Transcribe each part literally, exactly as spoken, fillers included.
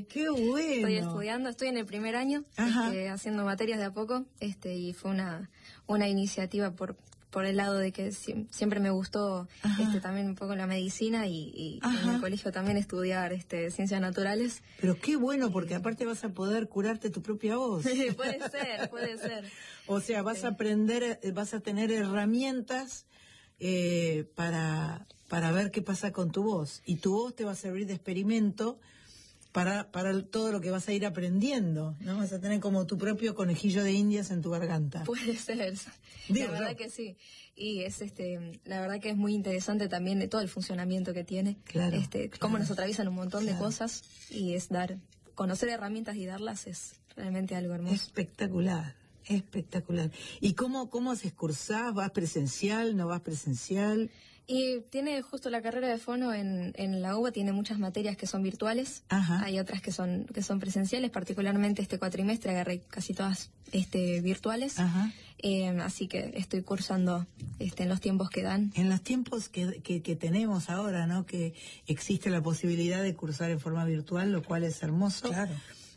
qué bueno. Estoy estudiando, estoy en el primer año, este, haciendo materias de a poco, este, y fue una, una iniciativa por, por el lado de que si, siempre me gustó este, también un poco la medicina y, y en el colegio también estudiar este, ciencias naturales. Pero qué bueno, porque aparte vas a poder curarte tu propia voz. Puede ser, puede ser. O sea, vas a aprender, vas a tener herramientas eh, para, para ver qué pasa con tu voz. Y tu voz te va a servir de experimento para, para todo lo que vas a ir aprendiendo, ¿no? Vas a tener como tu propio conejillo de indias en tu garganta. Puede ser. Digo, la verdad ¿no? que sí. Y es este, la verdad que es muy interesante también de todo el funcionamiento que tiene. Claro, este, claro, cómo nos atraviesan un montón claro. de cosas y es dar, conocer herramientas y darlas es realmente algo hermoso. Espectacular. Espectacular. ¿Y cómo, cómo haces cursás? ¿Vas presencial? ¿No vas presencial? Y tiene justo la carrera de fono en, en la U B A, tiene muchas materias que son virtuales. Ajá. Hay otras que son que son presenciales, particularmente este cuatrimestre agarré casi todas este virtuales. Ajá. Eh, así que estoy cursando este en los tiempos que dan. En los tiempos que, que, que tenemos ahora, ¿no? Que existe la posibilidad de cursar en forma virtual, lo cual es hermoso. Claro.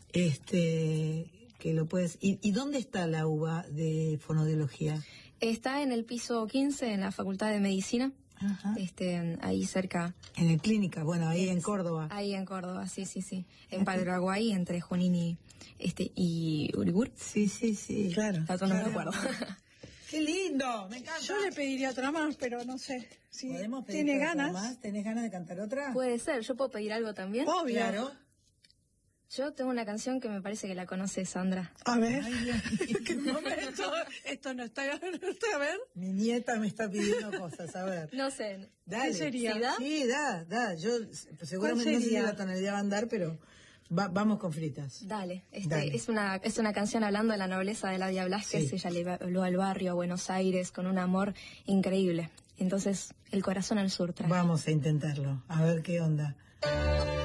Este... que lo puedes. ¿Y, y dónde está la U B A de fonoaudiología? Está en el piso quince, en la Facultad de Medicina. Ajá. Este, ahí cerca. En el Clínica, bueno, ahí es, en Córdoba. Ahí en Córdoba, sí, sí, sí. En Paraguay, entre Junín y, este, y Uribur. Sí, sí, sí. Claro. No claro. me acuerdo. ¡Qué lindo! Me encanta. Yo le pediría otra más, pero no sé. Si ¿Podemos pedir tiene otra ganas. más? ¿Tenés ganas de cantar otra? Puede ser, yo puedo pedir algo también. Obvio. Claro. Yo tengo una canción que me parece que la conoce Sandra. A ver. Ay, Dios mío. ¿Qué momento? Esto no está, no está. A ver. Mi nieta me está pidiendo cosas, a ver. No sé. Dale. ¿Qué sería? ¿Sí da? Sí, da, da. Yo seguramente no sé si sería? la tonalidad va a andar, pero va, vamos con fritas. Dale, este, Dale. Es, una, es una canción hablando de la nobleza de Ladia Blasquez. Sí. Ella le habló al barrio, a Buenos Aires, con un amor increíble. Entonces, el corazón al sur trae. Vamos a intentarlo, a ver qué onda.